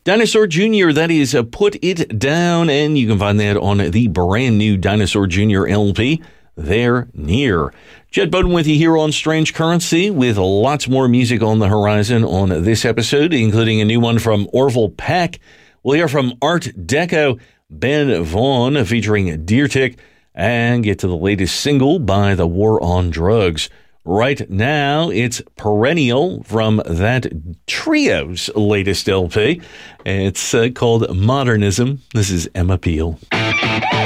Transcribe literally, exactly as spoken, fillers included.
Dinosaur Junior, that is uh, Put It Down, and you can find that on the brand new Dinosaur Junior L P, They're Near. Jed Bowden with you here on Strange Currency with lots more music on the horizon on this episode, including a new one from Orville Peck. We'll hear from Art Deco, Ben Vaughn featuring Deer Tick, and get to the latest single by The War on Drugs. Right now, it's Perennial from that trio's latest L P. It's uh, called Modernism. This is Emma Peel.